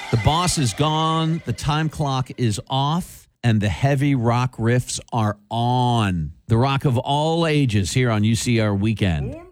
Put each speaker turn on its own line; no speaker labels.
The boss is gone, the time clock is off, and the heavy rock riffs are on. The rock of all ages here on UCR Weekend.